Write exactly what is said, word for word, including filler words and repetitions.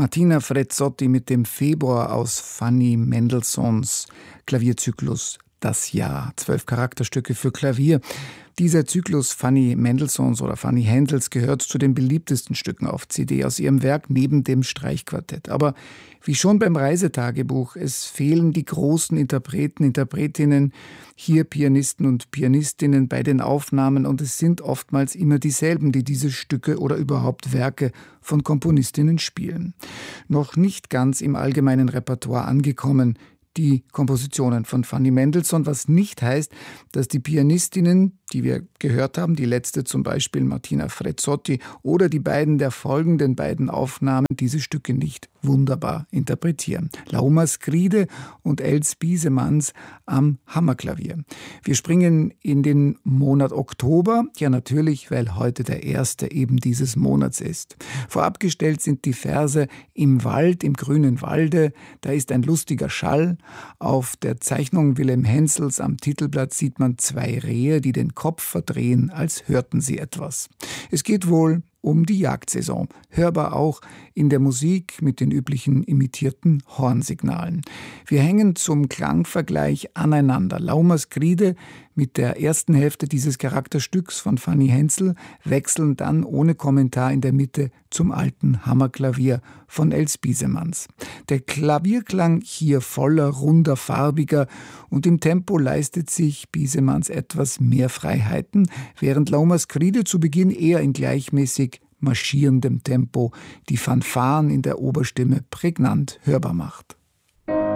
Martina Frezotti mit dem Februar aus Fanny Mendelssohns Klavierzyklus Das Jahr. Zwölf Charakterstücke für Klavier. Dieser Zyklus Fanny Mendelssohns oder Fanny Händels gehört zu den beliebtesten Stücken auf C D aus ihrem Werk neben dem Streichquartett. Aber wie schon beim Reisetagebuch, es fehlen die großen Interpreten, Interpretinnen, hier Pianisten und Pianistinnen bei den Aufnahmen, und es sind oftmals immer dieselben, die diese Stücke oder überhaupt Werke von Komponistinnen spielen. Noch nicht ganz im allgemeinen Repertoire angekommen, die Kompositionen von Fanny Mendelssohn, was nicht heißt, dass die Pianistinnen, die wir gehört haben, die letzte zum Beispiel Martina Frezotti oder die beiden der folgenden beiden Aufnahmen, diese Stücke nicht wunderbar interpretieren. Lauma Skride und Els Biesemanns am Hammerklavier. Wir springen in den Monat Oktober, ja natürlich, weil heute der erste eben dieses Monats ist. Vorab gestellt sind die Verse Im Wald, im grünen Walde, da ist ein lustiger Schall. Auf der Zeichnung Wilhelm Hensels am Titelblatt sieht man zwei Rehe, die den Kopf verdrehen, als hörten sie etwas. Es geht wohl um die Jagdsaison, hörbar auch in der Musik mit den üblichen imitierten Hornsignalen. Wir hängen zum Klangvergleich aneinander. Lauma Skride mit der ersten Hälfte dieses Charakterstücks von Fanny Hensel wechseln dann ohne Kommentar in der Mitte zum alten Hammerklavier von Els Biesemanns. Der Klavierklang hier voller, runder, farbiger, und im Tempo leistet sich Biesemanns etwas mehr Freiheiten, während Lauma Skride zu Beginn eher in gleichmäßig marschierendem Tempo die Fanfaren in der Oberstimme prägnant hörbar macht.